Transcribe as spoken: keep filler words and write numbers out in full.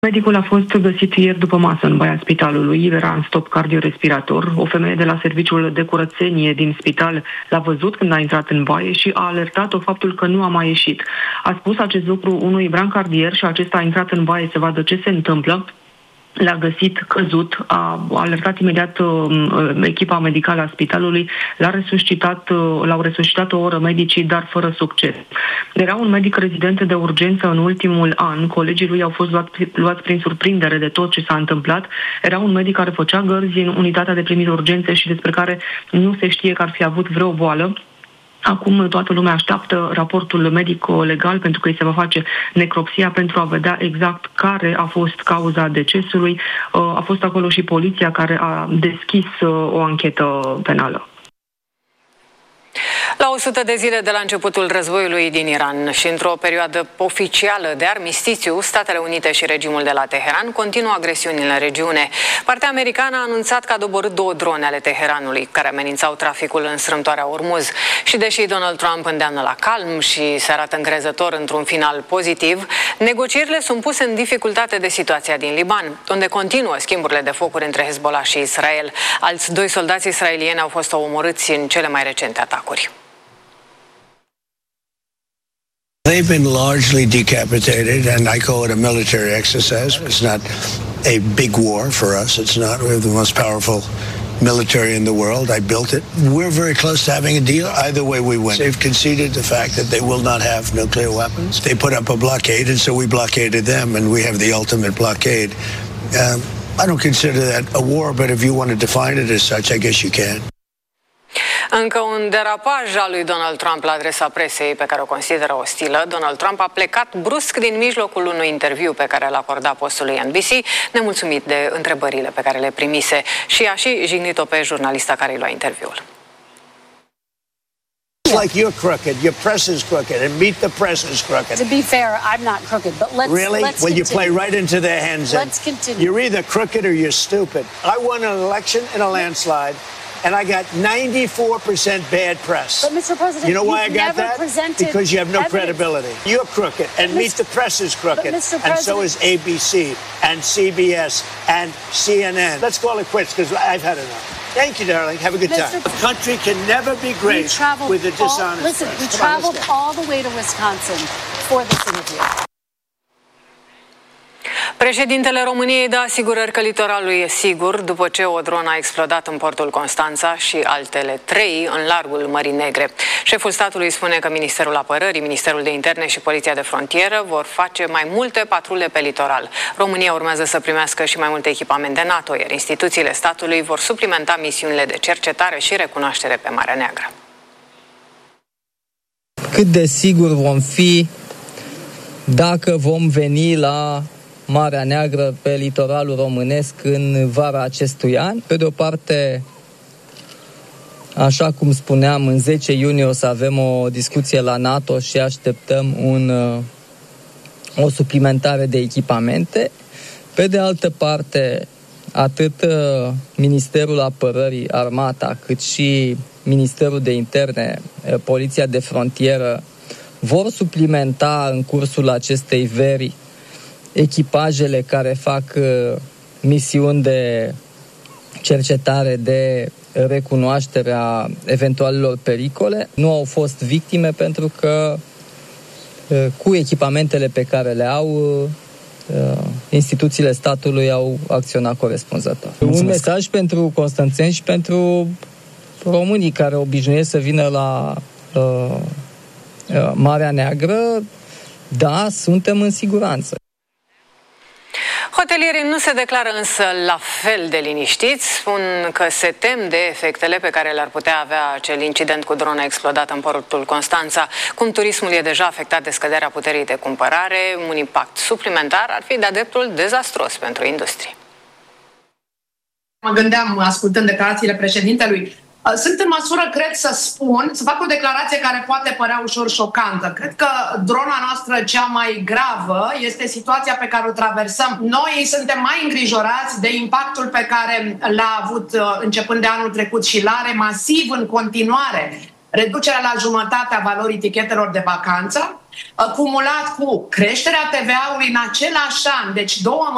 Medicul a fost găsit ieri după masă în baia spitalului, era în stop cardiorespirator. O femeie de la serviciul de curățenie din spital l-a văzut când a intrat în baie și a alertat-o faptul că nu a mai ieșit. A spus acest lucru unui brancardier și acesta a intrat în baie să vadă ce se întâmplă. L-a găsit căzut, a alertat imediat uh, echipa medicală a spitalului, l-a resuscitat, uh, l-au resuscitat o oră medicii, dar fără succes. Era un medic rezident de urgență în ultimul an, colegii lui au fost luat, luați prin surprindere de tot ce s-a întâmplat. Era un medic care făcea gărzi în unitatea de primiri urgențe și despre care nu se știe că ar fi avut vreo boală. Acum toată lumea așteaptă raportul medico-legal pentru că îi se va face necropsia pentru a vedea exact care a fost cauza decesului. A fost acolo și poliția care a deschis o anchetă penală. La o sută de zile de la începutul războiului din Iran și într-o perioadă oficială de armistițiu, Statele Unite și regimul de la Teheran continuă agresiunile în regiune. Partea americană a anunțat că a doborât două drone ale Teheranului, care amenințau traficul în strâmtoarea Ormuz. Și deși Donald Trump îndeamnă la calm și se arată încrezător într-un final pozitiv, negocierile sunt puse în dificultate de situația din Liban, unde continuă schimburile de focuri între Hezbollah și Israel. Alți doi soldați israelieni au fost omorâți în cele mai recente atacuri. They've been largely decapitated, and I call it a military exercise. It's not a big war for us. It's not. We have the most powerful military in the world. I built it. We're very close to having a deal. Either way, we win. They've conceded the fact that they will not have nuclear weapons. They put up a blockade, and so we blockaded them, and we have the ultimate blockade. Um, I don't consider that a war, but if you want to define it as such, I guess you can. Încă un derapaj al lui Donald Trump la adresa presei pe care o consideră ostilă. Donald Trump a plecat brusc din mijlocul unui interviu pe care l-a acordat postului N B C, nemulțumit de întrebările pe care le primise și a și jignit-o pe jurnalista care îi lua interviul. Like you're crooked, your press is crooked, and Meet the Press is crooked. To be fair, I'm not crooked, but let's really. Let's well, continue. you play right into their hands. Let's continue. You're either crooked or you're stupid. I won an election in a landslide, and I got ninety-four percent bad press. But Mister President, you know why I got never that? Because you have no evidence. credibility. You're crooked, and but Meet the Press is crooked, and so is A B C and C B S and C N N. Let's call it quits because I've had enough. Thank you, darling. Have a good Mister time. The country can never be great with a dishonest all, Listen, press. we Come traveled on, all the way to Wisconsin for this interview. Președintele României dă asigurări că litoralul e sigur după ce o dronă a explodat în portul Constanța și altele trei în largul Mării Negre. Șeful statului spune că Ministerul Apărării, Ministerul de Interne și Poliția de Frontieră vor face mai multe patrule pe litoral. România urmează să primească și mai multe echipamente NATO, iar instituțiile statului vor suplimenta misiunile de cercetare și recunoaștere pe Marea Neagră. Cât de sigur vom fi dacă vom veni la Marea Neagră pe litoralul românesc în vara acestui an. Pe de o parte, așa cum spuneam, în zece iunie o să avem o discuție la NATO și așteptăm un, o suplimentare de echipamente. Pe de altă parte, atât Ministerul Apărării, Armata, cât și Ministerul de Interne, Poliția de Frontieră vor suplimenta în cursul acestei veri echipajele care fac uh, misiuni de cercetare, de recunoaștere a eventualelor pericole. Nu au fost victime pentru că uh, cu echipamentele pe care le au, uh, instituțiile statului au acționat corespunzător. Mulțumesc. Un mesaj pentru constanțeni și pentru românii care obișnuiesc să vină la uh, uh, Marea Neagră. Da, suntem în siguranță. Hotelierii nu se declară însă la fel de liniștiți, spun că se tem de efectele pe care le-ar putea avea acel incident cu drona explodată în portul Constanța. Cum turismul e deja afectat de scăderea puterii de cumpărare, un impact suplimentar ar fi de-a dreptul dezastros pentru industrie. Mă gândeam, ascultând declarațiile președintelui, sunt în măsură, cred, să spun, să fac o declarație care poate părea ușor șocantă. Cred că drona noastră cea mai gravă este situația pe care o traversăm. Noi suntem mai îngrijorați de impactul pe care l-a avut începând de anul trecut și l-are masiv în continuare. Reducerea la jumătate a valorii tichetelor de vacanță, cumulat cu creșterea T V A-ului în același an, deci două